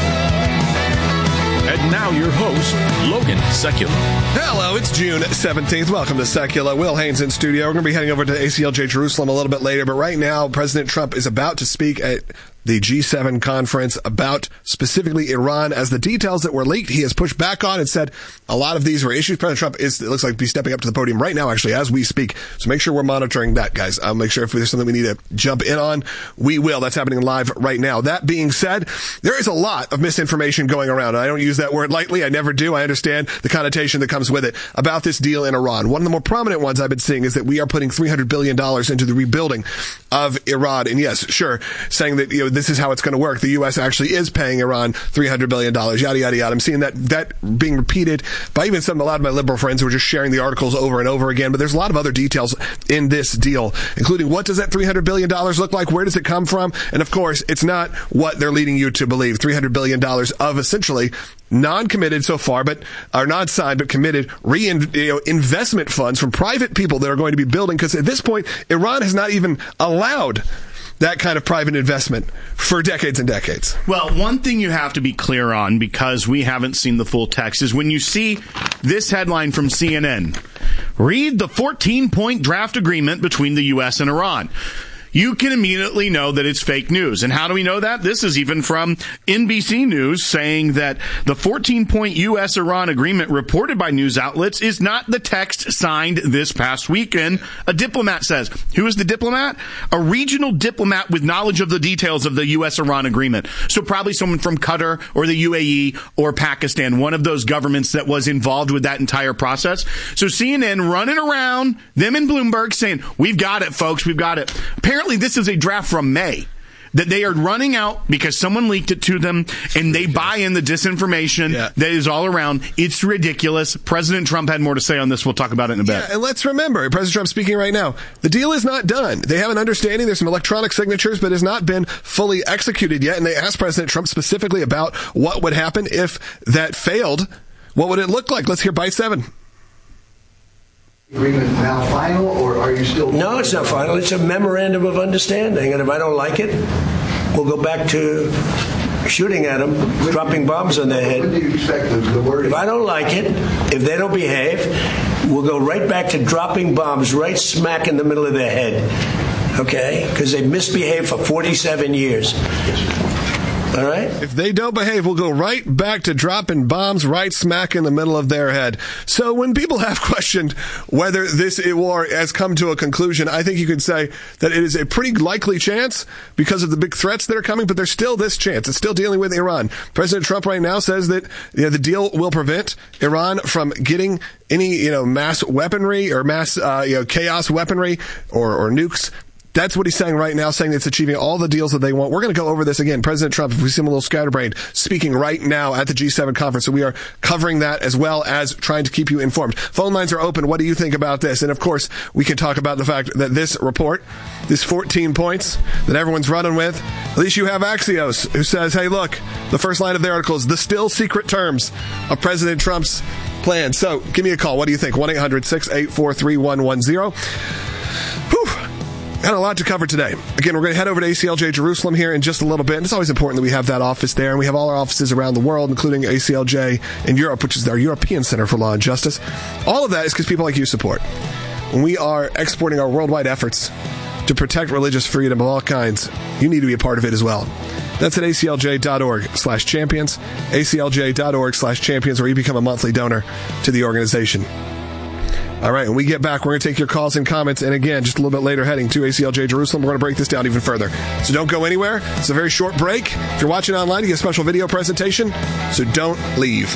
And now your host, Logan Seculo. Hello, it's June seventeenth. Welcome to Seculo. Will Haynes in studio. We're going to be heading over to A C L J Jerusalem a little bit later, but right now, President Trump is about to speak at the G seven conference about specifically Iran. As the details that were leaked, he has pushed back on and said a lot of these were issues. President Trump is, it looks like, be stepping up to the podium right now, actually, as we speak. So make sure we're monitoring that, guys. I'll make sure if there's something we need to jump in on, we will. That's happening live right now. That being said, there is a lot of misinformation going around. I don't use that word lightly. I never do. I understand the connotation that comes with it about this deal in Iran. One of the more prominent ones I've been seeing is that we are putting three hundred billion dollars into the rebuilding of Iran. And yes, sure, saying that, you know, this is how it's going to work. The U S actually is paying Iran three hundred billion dollars, yada, yada, yada. I'm seeing that that being repeated by even some, a lot of my liberal friends who are just sharing the articles over and over again. But there's a lot of other details in this deal, including what does that three hundred billion dollars look like? Where does it come from? And of course, it's not what they're leading you to believe. three hundred billion dollars of essentially non-committed so far, but are not signed, but committed re you know, investment funds from private people that are going to be building. Because at this point, Iran has not even allowed that kind of private investment for decades and decades. Well, one thing you have to be clear on, because we haven't seen the full text, is when you see this headline from C N N, read the fourteen-point draft agreement between the U S and Iran. You can immediately know that it's fake news. And how do we know that? This is even from N B C News saying that the fourteen-point U S Iran agreement reported by news outlets is not the text signed this past weekend. A diplomat says. Who is the diplomat? A regional diplomat with knowledge of the details of the U S Iran agreement. So probably someone from Qatar or the U A E or Pakistan, one of those governments that was involved with that entire process. So C N N running around, them in Bloomberg saying, we've got it, folks, we've got it. Apparently, this is a draft from May that they are running out because someone leaked it to them, and they buy in the disinformation yeah. that is all around. It's ridiculous. President Trump had more to say on this. We'll talk about it in a bit. Yeah, and let's remember, President Trump speaking right now, the deal is not done. They have an understanding. There's some electronic signatures, but it has not been fully executed yet. And they asked President Trump specifically about what would happen if that failed. What would it look like? Let's hear Bite seven. Agreement now final, or are you still? No, it's not final. It's a memorandum of understanding, and if I don't like it, we'll go back to shooting at them, when dropping bombs on their head. When do you expect the, the word? If I don't like it, if they don't behave, we'll go right back to dropping bombs right smack in the middle of their head. Okay? Because they misbehaved for forty-seven years. All right. If they don't behave, we'll go right back to dropping bombs right smack in the middle of their head. So when people have questioned whether this war has come to a conclusion, I think you could say that it is a pretty likely chance because of the big threats that are coming, but there's still this chance. It's still dealing with Iran. President Trump right now says that you know, the deal will prevent Iran from getting any you know mass weaponry or mass uh, you know chaos weaponry or, or nukes. That's what he's saying right now, saying it's achieving all the deals that they want. We're going to go over this again. President Trump, if we see him a little scatterbrained, speaking right now at the G seven conference. So we are covering that as well as trying to keep you informed. Phone lines are open. What do you think about this? And of course, we can talk about the fact that this report, this fourteen points that everyone's running with, at least you have Axios, who says, hey, look, the first line of the article is the still secret terms of President Trump's plan. So give me a call. What do you think? one eight hundred six eight four three one one zero. Whew. Got a lot to cover today. Again, we're going to head over to A C L J Jerusalem here in just a little bit. And it's always important that we have that office there. And we have all our offices around the world, including A C L J in Europe, which is our European Center for Law and Justice. All of that is because people like you support. When we are exporting our worldwide efforts to protect religious freedom of all kinds, you need to be a part of it as well. That's at aclj.org slash champions, aclj.org slash champions, where you become a monthly donor to the organization. All right, when we get back, we're going to take your calls and comments. And again, just a little bit later, heading to A C L J Jerusalem, we're going to break this down even further. So don't go anywhere. It's a very short break. If you're watching online, you get a special video presentation. So don't leave.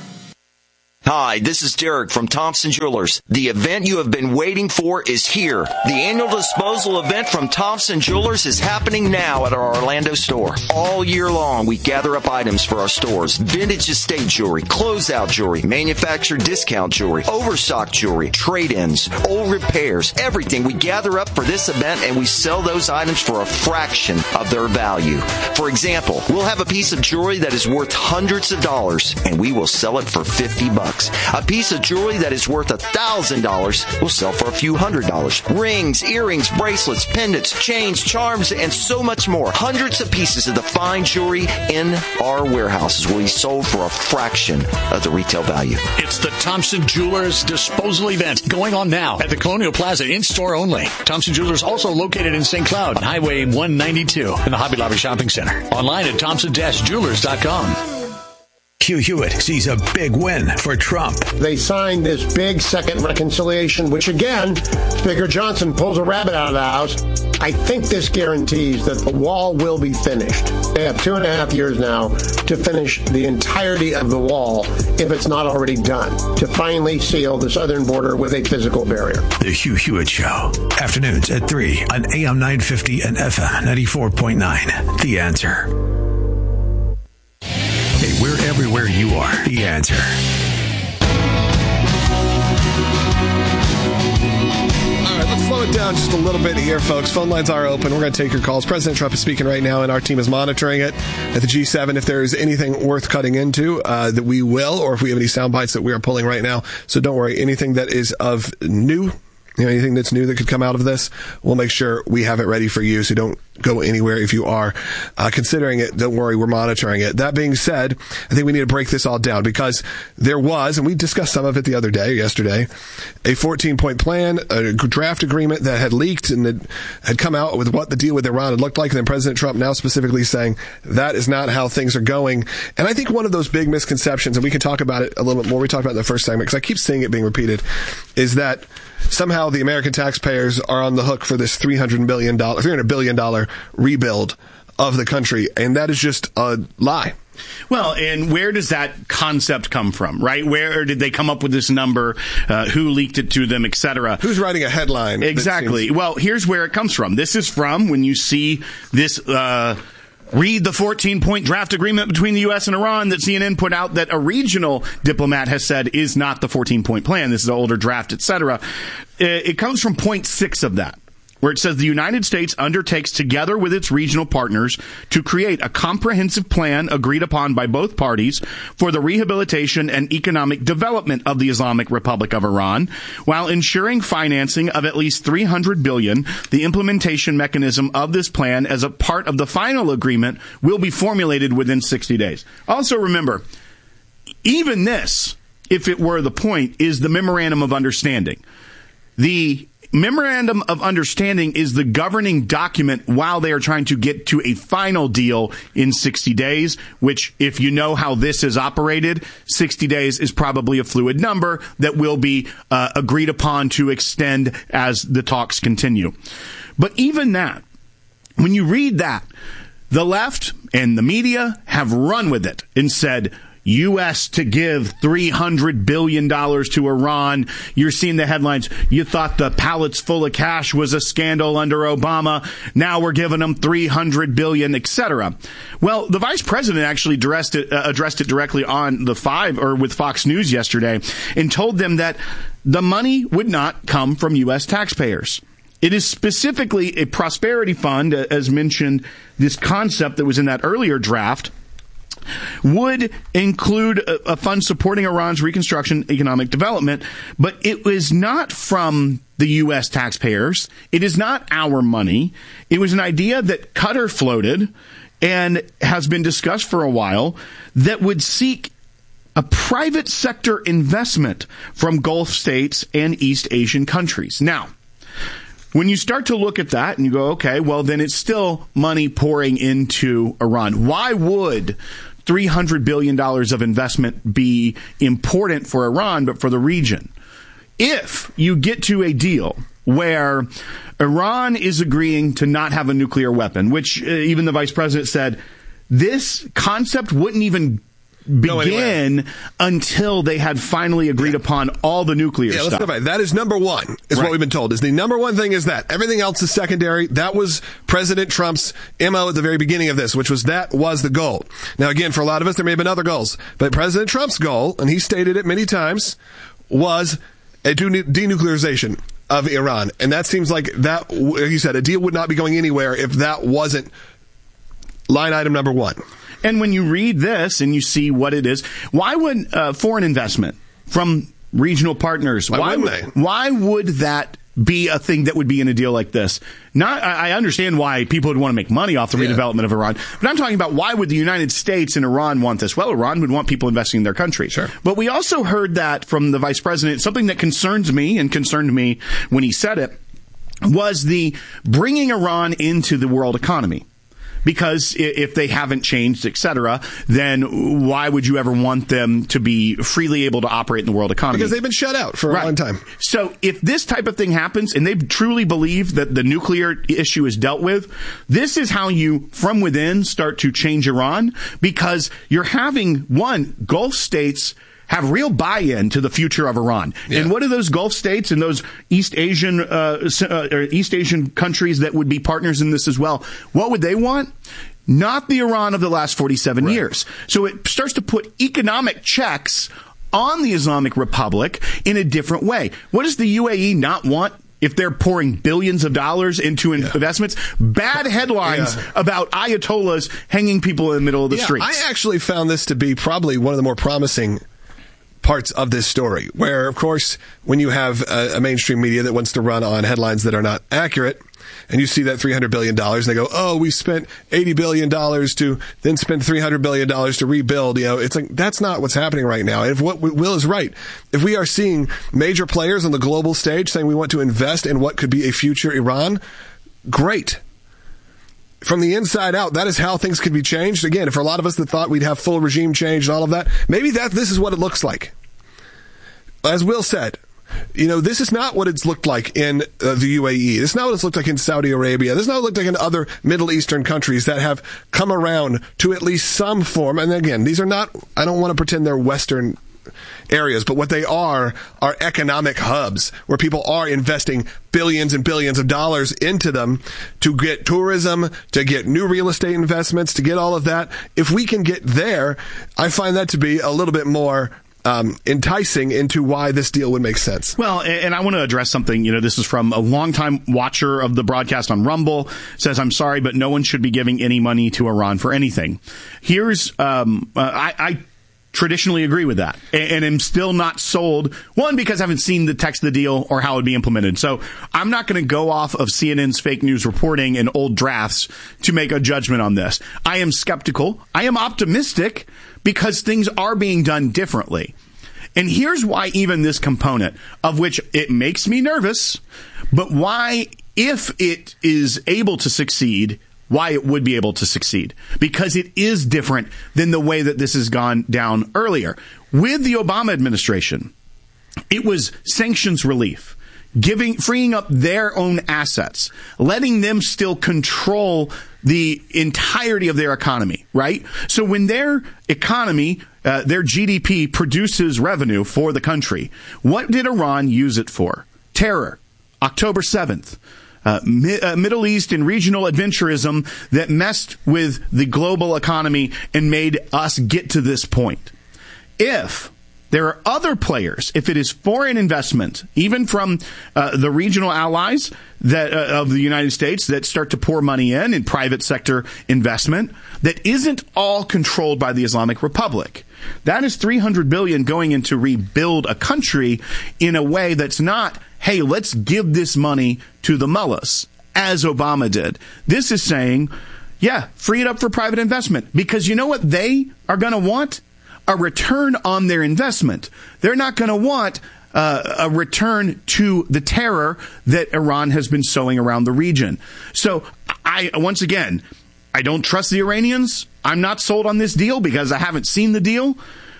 Hi, this is Derek from Thompson Jewelers. The event you have been waiting for is here. The annual disposal event from Thompson Jewelers is happening now at our Orlando store. All year long, we gather up items for our stores. Vintage estate jewelry, closeout jewelry, manufactured discount jewelry, overstock jewelry, trade-ins, old repairs, everything. We gather up for this event and we sell those items for a fraction of their value. For example, we'll have a piece of jewelry that is worth hundreds of dollars and we will sell it for fifty bucks. A piece of jewelry that is worth one thousand dollars will sell for a few hundred dollars. Rings, earrings, bracelets, pendants, chains, charms, and so much more. Hundreds of pieces of the fine jewelry in our warehouses will be sold for a fraction of the retail value. It's the Thompson Jewelers Disposal Event going on now at the Colonial Plaza in-store only. Thompson Jewelers also located in Saint Cloud on Highway one ninety-two in the Hobby Lobby Shopping Center. Online at thompson dash jewelers dot com. Hugh Hewitt sees a big win for Trump. They signed this big second reconciliation, which again, Speaker Johnson pulls a rabbit out of the house. I think this guarantees that the wall will be finished. They have two and a half years now to finish the entirety of the wall, if it's not already done, to finally seal the southern border with a physical barrier. The Hugh Hewitt Show. Afternoons at three on A M nine fifty and F M ninety-four point nine. The Answer. Hey, we're everywhere you are. The Answer. All right, let's slow it down just a little bit here, folks. Phone lines are open. We're going to take your calls. President Trump is speaking right now, and our team is monitoring it at the G seven. If there is anything worth cutting into, uh, that we will, or if we have any sound bites that we are pulling right now. So don't worry. Anything that is of new, you know, anything that's new that could come out of this, we'll make sure we have it ready for you. So don't go anywhere if you are uh, considering it. Don't worry, we're monitoring it. That being said, I think we need to break this all down because there was, and we discussed some of it the other day, yesterday, a fourteen-point plan, a draft agreement that had leaked and that had come out with what the deal with Iran had looked like. And then President Trump now specifically saying that is not how things are going. And I think one of those big misconceptions, and we can talk about it a little bit more, we talked about it in the first segment because I keep seeing it being repeated, is that somehow the American taxpayers are on the hook for this three hundred billion dollars, three hundred billion dollars rebuild of the country. And that is just a lie. Well, and where does that concept come from, right? Where did they come up with this number? Uh, who leaked it to them, et cetera? Who's writing a headline? Exactly. Seems- well, here's where it comes from. This is from when you see this... Uh, Read the fourteen-point draft agreement between the U S and Iran that C N N put out that a regional diplomat has said is not the fourteen-point plan. This is an older draft, et cetera. It comes from point six of that, where it says the United States undertakes together with its regional partners to create a comprehensive plan agreed upon by both parties for the rehabilitation and economic development of the Islamic Republic of Iran, while ensuring financing of at least three hundred billion dollars. The implementation mechanism of this plan as a part of the final agreement will be formulated within sixty days. Also remember, even this, if it were the point, is the memorandum of understanding. The Memorandum of Understanding is the governing document while they are trying to get to a final deal in sixty days, which, if you know how this is operated, sixty days is probably a fluid number that will be uh, agreed upon to extend as the talks continue. But even that, when you read that, the left and the media have run with it and said, U S to give three hundred billion dollars to Iran. You're seeing the headlines. You thought the pallets full of cash was a scandal under Obama. Now we're giving them three hundred billion dollars, et cetera. Well, the vice president actually addressed it, uh, addressed it directly on the five or with Fox News yesterday and told them that the money would not come from U S taxpayers. It is specifically a prosperity fund, as mentioned, this concept that was in that earlier draft, would include a, a fund supporting Iran's reconstruction economic development, but it was not from the U S taxpayers. It is not our money. It was an idea that Qatar floated and has been discussed for a while that would seek a private sector investment from Gulf states and East Asian countries. Now, when you start to look at that and you go, okay, well, then it's still money pouring into Iran. Why would three hundred billion dollars of investment be important for Iran, but for the region? If you get to a deal where Iran is agreeing to not have a nuclear weapon, which uh, even the vice president said, this concept wouldn't even begin until they had finally agreed yeah. upon all the nuclear yeah, stuff. Let's go back. That is number one, is right. what we've been told. Is the number one thing is that. Everything else is secondary. That was President Trump's M O at the very beginning of this, which was that was the goal. Now, again, for a lot of us, there may have been other goals. But President Trump's goal, and he stated it many times, was a denuclearization of Iran. And that seems like that, like you said, a deal would not be going anywhere if that wasn't line item number one. And when you read this and you see what it is, why would uh, foreign investment from regional partners, why, why would they? Why would that be a thing that would be in a deal like this? Not, I understand why people would want to make money off the yeah. redevelopment of Iran, but I'm talking about why would the United States and Iran want this? Well, Iran would want people investing in their country. Sure. But we also heard that from the vice president, something that concerns me and concerned me when he said it, was the bringing Iran into the world economy. Because if they haven't changed, et cetera, then why would you ever want them to be freely able to operate in the world economy? Because they've been shut out for a right. long time. So if this type of thing happens and they truly believe that the nuclear issue is dealt with, this is how you, from within, start to change Iran. Because you're having, one, Gulf states have real buy-in to the future of Iran. Yeah. And what are those Gulf states and those East Asian uh, uh, or East Asian countries that would be partners in this as well? What would they want? Not the Iran of the last forty-seven right. years. So it starts to put economic checks on the Islamic Republic in a different way. What does the U A E not want? If they're pouring billions of dollars into yeah. investments, bad headlines yeah. about Ayatollahs hanging people in the middle of the yeah, streets. I actually found this to be probably one of the more promising parts of this story, where, of course, when you have a, a mainstream media that wants to run on headlines that are not accurate, and you see that three hundred billion dollars, and they go, oh, we spent eighty billion dollars to then spend three hundred billion dollars to rebuild. You know, it's like, that's not what's happening right now. And if what Will is right, if we are seeing major players on the global stage saying we want to invest in what could be a future Iran, great. From the inside out, that is how things could be changed. Again, for a lot of us that thought we'd have full regime change and all of that, maybe that this is what it looks like. As Will said, you know, this is not what it's looked like in uh, the U A E. This is not what it's looked like in Saudi Arabia. This is not what it looked like in other Middle Eastern countries that have come around to at least some form. And again, these are not, I don't want to pretend they're Western areas, but what they are are economic hubs where people are investing billions and billions of dollars into them to get tourism, to get new real estate investments, to get all of that. If we can get there, I find that to be a little bit more Um, enticing into why this deal would make sense. Well, and I want to address something. You know, this is from a longtime watcher of the broadcast on Rumble. Says, I'm sorry, but no one should be giving any money to Iran for anything. Here's, um, uh, I, I traditionally agree with that, and, and am still not sold. One, because I haven't seen the text of the deal or how it would be implemented. So I'm not going to go off of C N N's fake news reporting and old drafts to make a judgment on this. I am skeptical. I am optimistic because things are being done differently. And here's why even this component, of which it makes me nervous, but why, if it is able to succeed, why it would be able to succeed. Because it is different than the way that this has gone down earlier. With the Obama administration, it was sanctions relief, giving, freeing up their own assets, letting them still control the entirety of their economy, right? So when their economy, uh, their G D P produces revenue for the country, what did Iran use it for? Terror. October seventh. Uh, mi- uh, Middle East and regional adventurism that messed with the global economy and made us get to this point. If There are other players, if it is foreign investment, even from uh, the regional allies that uh, of the United States that start to pour money in, in private sector investment, that isn't all controlled by the Islamic Republic. That is three hundred billion dollars going in to rebuild a country in a way that's not, hey, let's give this money to the mullahs, as Obama did. This is saying, yeah, free it up for private investment. Because you know what they are going to want? A return on their investment. They're not going to want uh, a return to the terror that Iran has been sowing around the region. So, I once again, I don't trust the Iranians. I'm not sold on this deal because I haven't seen the deal.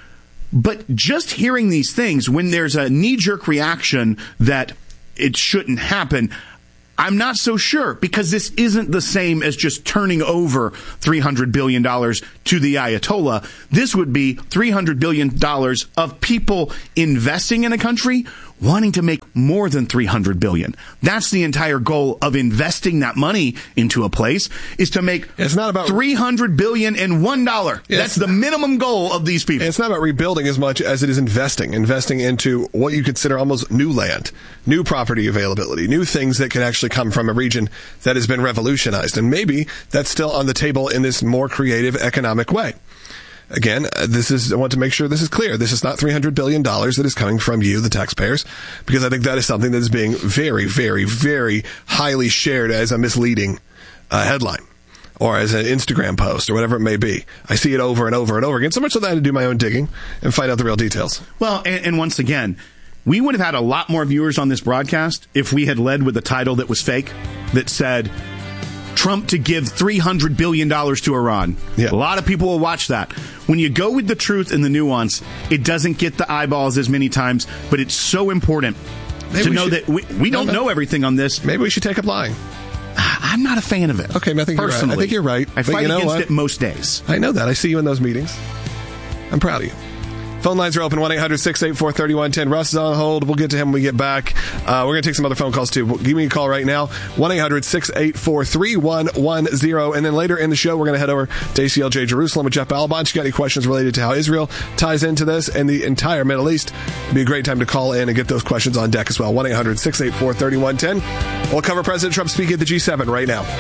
But just hearing these things, when there's a knee-jerk reaction that it shouldn't happen, I'm not so sure, because this isn't the same as just turning over three hundred billion dollars to the Ayatollah. This would be three hundred billion dollars of people investing in a country wanting to make more than three hundred billion dollars. That's the entire goal of investing that money into a place, is to make it's not about three hundred billion dollars and one dollar. That's the minimum goal of these people. It's not about rebuilding as much as it is investing, investing into what you consider almost new land, new property availability, new things that can actually come from a region that has been revolutionized. And maybe that's still on the table in this more creative economic way. Again, this is, I want to make sure this is clear. This is not three hundred billion dollars that is coming from you, the taxpayers, because I think that is something that is being very, very, very highly shared as a misleading uh, headline or as an Instagram post or whatever it may be. I see it over and over and over again, so much so that I had to do my own digging and find out the real details. Well, and, and once again, we would have had a lot more viewers on this broadcast if we had led with a title that was fake, that said, Trump to give three hundred billion dollars to Iran. Yeah. A lot of people will watch that. When you go with the truth and the nuance, it doesn't get the eyeballs as many times, but it's so important maybe to know should, that we, we don't no, no. know everything on this. Maybe we should take up lying. I'm not a fan of it. Okay, I think you're right. I think you're right. I fight you know against what? it most days. I know that. I see you in those meetings. I'm proud of you. Phone lines are open, one eight hundred six eight four three one one zero. Russ is on hold. We'll get to him when we get back. Uh, we're going to take some other phone calls, too. Give me a call right now, one eight hundred six eight four three one one zero. And then later in the show, we're going to head over to A C L J Jerusalem with Jeff Balabon. If you got any questions related to how Israel ties into this and the entire Middle East, it'd be a great time to call in and get those questions on deck as well. one eight hundred six eight four three one one zero. We'll cover President Trump speaking at the G seven right now.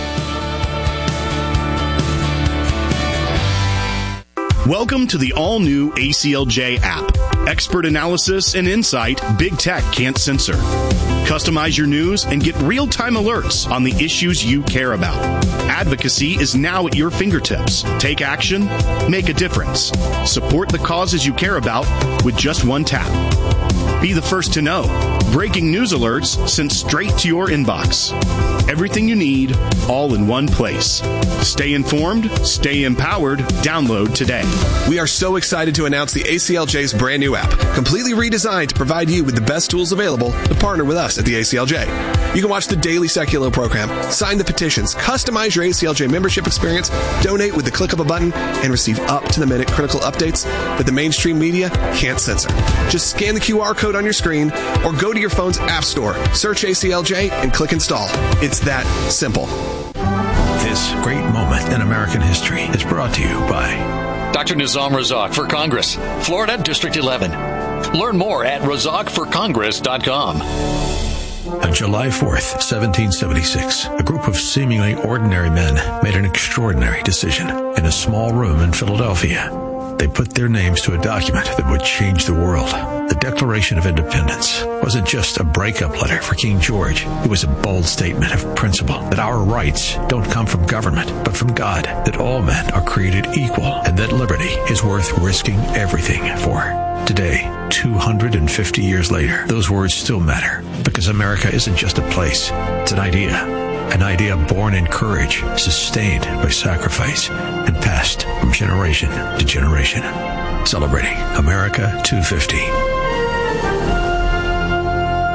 Welcome to the all-new A C L J app. Expert analysis and insight big tech can't censor. Customize your news and get real-time alerts on the issues you care about. Advocacy is now at your fingertips. Take action, make a difference. Support the causes you care about with just one tap. Be the first to know. Breaking news alerts sent straight to your inbox. Everything you need, all in one place. Stay informed, stay empowered. Download today. We are so excited to announce the A C L J's brand new app, completely redesigned to provide you with the best tools available to partner with us at the A C L J. You can watch the daily Secular program, sign the petitions, customize your A C L J membership experience, donate with the click of a button, and receive up-to-the-minute critical updates that the mainstream media can't censor. Just scan the Q R code on your screen or go to your phone's app store, search A C L J, and click install. It's that simple. This great moment in American history is brought to you by Doctor Nizam Razak for Congress, Florida District eleven. Learn more at razak for congress dot com. On July fourth, seventeen seventy-six, a group of seemingly ordinary men made an extraordinary decision in a small room in Philadelphia. They put their names to a document that would change the world. The Declaration of Independence wasn't just a breakup letter for King George. It was a bold statement of principle that our rights don't come from government, but from God, that all men are created equal, and that liberty is worth risking everything for. Today, two hundred fifty years later, those words still matter, because America isn't just a place, it's an idea. An idea born in courage, sustained by sacrifice, and passed from generation to generation. Celebrating America two fifty.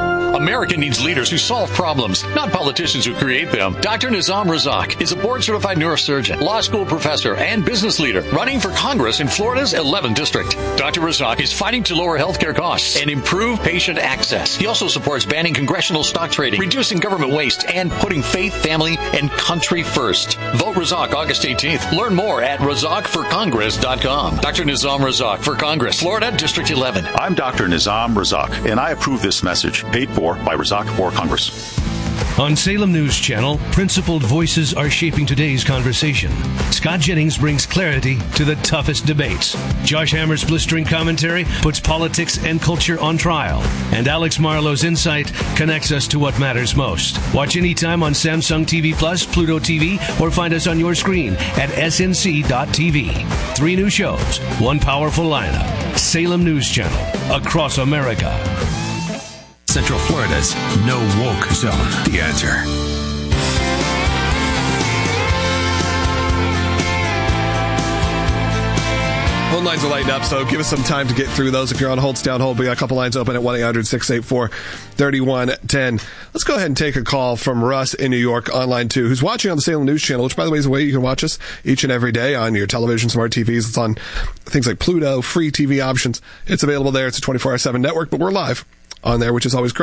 America needs leaders who solve problems, not politicians who create them. Doctor Nizam Razak is a board-certified neurosurgeon, law school professor, and business leader running for Congress in Florida's eleventh District. Doctor Razak is fighting to lower healthcare costs and improve patient access. He also supports banning congressional stock trading, reducing government waste, and putting faith, family, and country first. Vote Razak August eighteenth. Learn more at razak for congress dot com. Doctor Nizam Razak for Congress, Florida, District eleven. I'm Doctor Nizam Razak, and I approve this message, paid for by Razak for Congress. On Salem News Channel, principled voices are shaping today's conversation. Scott Jennings brings clarity to the toughest debates. Josh Hammer's blistering commentary puts politics and culture on trial. And Alex Marlowe's insight connects us to what matters most. Watch anytime on Samsung T V Plus, Pluto T V, or find us on your screen at S N C dot T V. Three new shows, one powerful lineup. Salem News Channel, across America. Central Florida's no woke zone. The Answer. Phone lines are lighting up, so give us some time to get through those. If you're on hold, stay on hold. We got a couple lines open at one eight hundred six eight four three one one zero. Let's go ahead and take a call from Russ in New York on line two, who's watching on the Salem News Channel, which, by the way, is a way you can watch us each and every day on your television, smart T Vs. It's on things like Pluto, free T V options. It's available there. It's a twenty-four hour seven network, but we're live on there, which is always great.